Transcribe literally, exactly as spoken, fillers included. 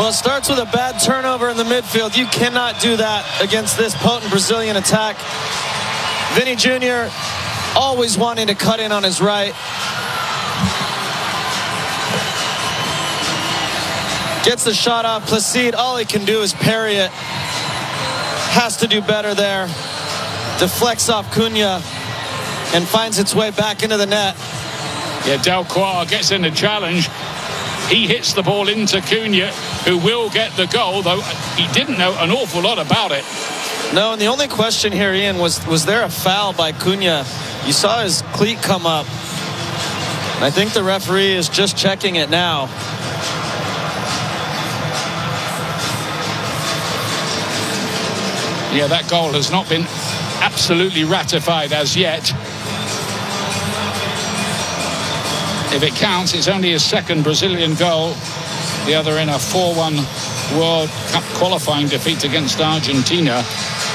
Well, it starts with a bad turnover in the midfield. You cannot do that against this potent Brazilian attack. Vini Junior always wanting to cut in on his right. Gets the shot off. Placide, all he can do is parry it. Has to do better there. Deflects off Cunha and finds its way back into the net. Yeah, Delcroix gets in the challenge. He hits the ball into Cunha, who will get the goal, though he didn't know an awful lot about it. No, and the only question here, Ian, was was there a foul by Cunha? You saw his cleat come up. I think the referee is just checking it now. Yeah, that goal has not been absolutely ratified as yet. If it counts, it's only his second Brazilian goal. The other in a four one World Cup qualifying defeat against Argentina.